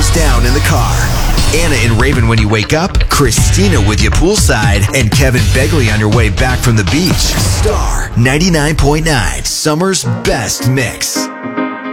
goes down in the car. Anna and Raven when you wake up, Christina with you poolside, and Kevin Begley on your way back from the beach. Star 99.9, summer's best mix.